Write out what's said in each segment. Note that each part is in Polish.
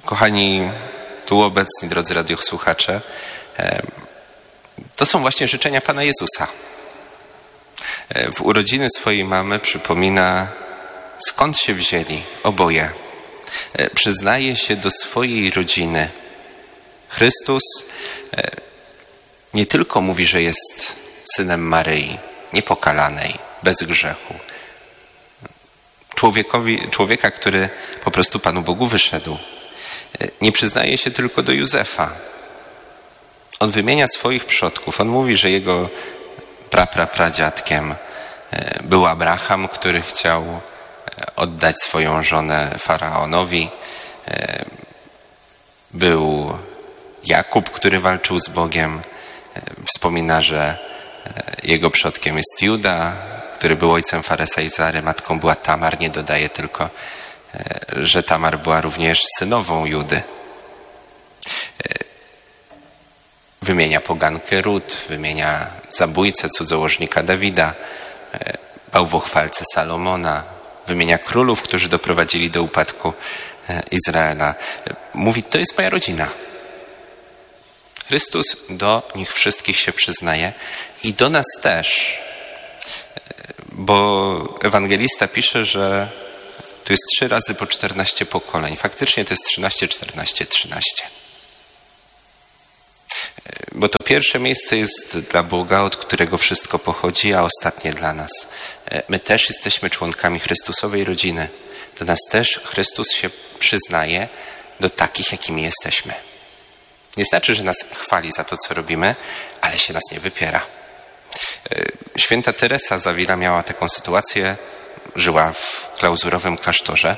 Kochani tu obecni, drodzy radiosłuchacze, to są właśnie życzenia Pana Jezusa. W urodziny swojej mamy przypomina, skąd się wzięli oboje. Przyznaje się do swojej rodziny. Chrystus nie tylko mówi, że jest synem Maryi, niepokalanej, bez grzechu. Człowieka, który po prostu Panu Bogu wyszedł. Nie przyznaje się tylko do Józefa. On wymienia swoich przodków. On mówi, że jego pradziadkiem był Abraham, który chciał oddać swoją żonę Faraonowi. Był Jakub, który walczył z Bogiem. Wspomina, że jego przodkiem jest Juda, który był ojcem Faresa i Zary. Matką była Tamar. Nie dodaje tylko, że Tamar była również synową Judy. Wymienia pogankę Rut, wymienia zabójcę, cudzołożnika Dawida, bałwochwalcę Salomona, wymienia królów, którzy doprowadzili do upadku Izraela. Mówi, to jest moja rodzina. Chrystus do nich wszystkich się przyznaje i do nas też, bo ewangelista pisze, że tu jest 3 razy po 14 pokoleń. Faktycznie to jest 13, 14, 13. Bo to pierwsze miejsce jest dla Boga, od którego wszystko pochodzi, a ostatnie dla nas. My też jesteśmy członkami Chrystusowej rodziny. Do nas też Chrystus się przyznaje do takich, jakimi jesteśmy. Nie znaczy, że nas chwali za to, co robimy, ale się nas nie wypiera. Święta Teresa z Avila miała taką sytuację, żyła w klauzurowym klasztorze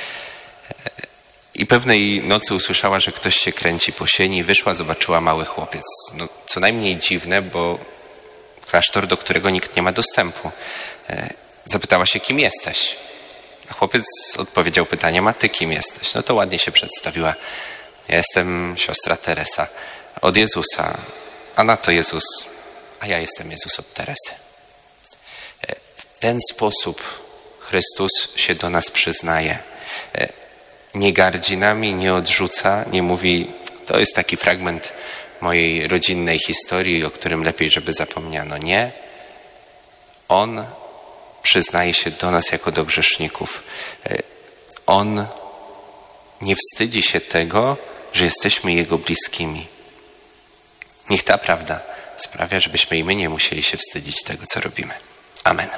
i pewnej nocy usłyszała, że ktoś się kręci po sieni, wyszła, zobaczyła mały chłopiec. No, co najmniej dziwne, bo klasztor, do którego nikt nie ma dostępu. Zapytała się, kim jesteś? A chłopiec odpowiedział pytaniem, a ty kim jesteś? No to ładnie się przedstawiła. Ja jestem siostra Teresa od Jezusa, a na to Jezus, a ja jestem Jezus od Teresy. W ten sposób Chrystus się do nas przyznaje. Nie gardzi nami, nie odrzuca, nie mówi, to jest taki fragment mojej rodzinnej historii, o którym lepiej, żeby zapomniano. Nie. On przyznaje się do nas jako do grzeszników. On nie wstydzi się tego, że jesteśmy Jego bliskimi. Niech ta prawda sprawia, żebyśmy i my nie musieli się wstydzić tego, co robimy. Amen.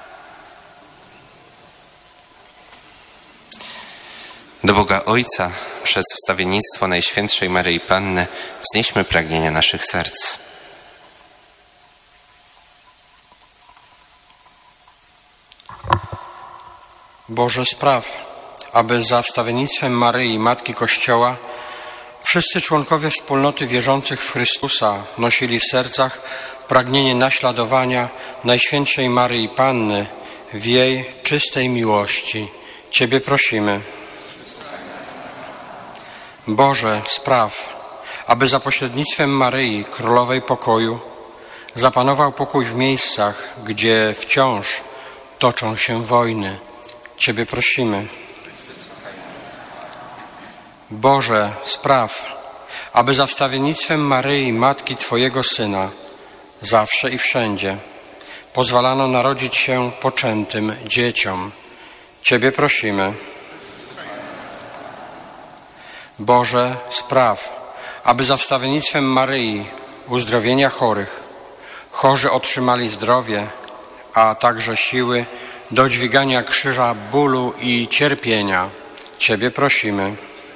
Do Boga Ojca przez wstawiennictwo Najświętszej Maryi Panny wznieśmy pragnienia naszych serc. Boże, spraw, aby za wstawiennictwem Maryi, Matki Kościoła, wszyscy członkowie wspólnoty wierzących w Chrystusa nosili w sercach pragnienie naśladowania Najświętszej Maryi Panny w jej czystej miłości. Ciebie prosimy. Boże, spraw, aby za pośrednictwem Maryi, Królowej Pokoju, zapanował pokój w miejscach, gdzie wciąż toczą się wojny. Ciebie prosimy. Boże, spraw, aby za wstawiennictwem Maryi, Matki Twojego Syna, zawsze i wszędzie pozwalano narodzić się poczętym dzieciom. Ciebie prosimy. Boże, spraw, aby za wstawiennictwem Maryi uzdrowienia chorych, chorzy otrzymali zdrowie, a także siły do dźwigania krzyża bólu i cierpienia. Ciebie prosimy.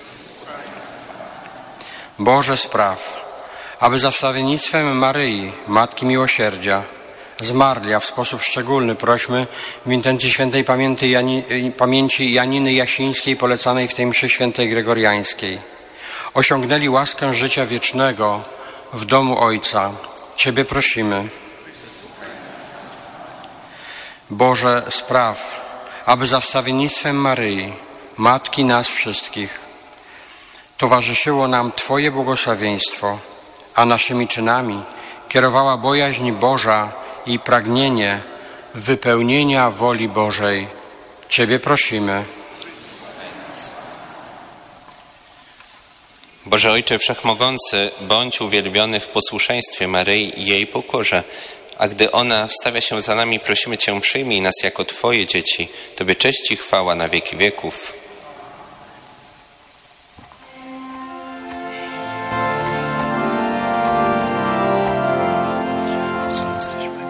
Boże, spraw, aby za wstawiennictwem Maryi, Matki Miłosierdzia, zmarli, a w sposób szczególny prośmy w intencji świętej pamięci Janiny Jasińskiej polecanej w tej mszy świętej gregoriańskiej, osiągnęli łaskę życia wiecznego w domu Ojca. Ciebie prosimy. Boże, spraw, aby za wstawiennictwem Maryi, Matki nas wszystkich, towarzyszyło nam Twoje błogosławieństwo, a naszymi czynami kierowała bojaźń Boża i pragnienie wypełnienia woli Bożej. Ciebie prosimy. Boże Ojcze Wszechmogący, bądź uwielbiony w posłuszeństwie Maryi i jej pokorze, a gdy ona wstawia się za nami, prosimy Cię, przyjmij nas jako Twoje dzieci. Tobie cześć i chwała na wieki wieków.